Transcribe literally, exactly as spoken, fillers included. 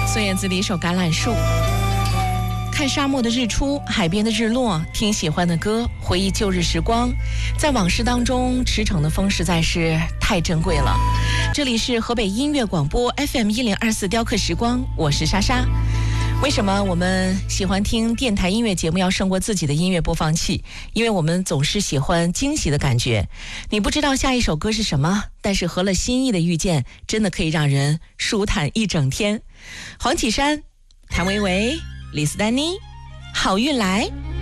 孙燕姿的一首《橄榄树》。看沙漠的日出，海边的日落，听喜欢的歌，回忆旧日时光，在往事当中驰骋的风实在是太珍贵了。这里是河北音乐广播 F M 一零二四雕刻时光，我是莎莎。为什么我们喜欢听电台音乐节目要胜过自己的音乐播放器？因为我们总是喜欢惊喜的感觉。你不知道下一首歌是什么，但是合了心意的遇见真的可以让人舒坦一整天。黄绮珊、谭维维、李斯丹妮，好运来。